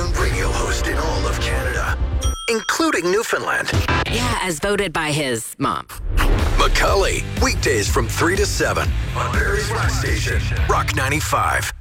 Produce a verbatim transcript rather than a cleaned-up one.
sound radio host in all of Canada, including Newfoundland. Yeah, as voted by his mom. McCully, weekdays from three to seven on Barrie's Rock Station, Rock ninety-five.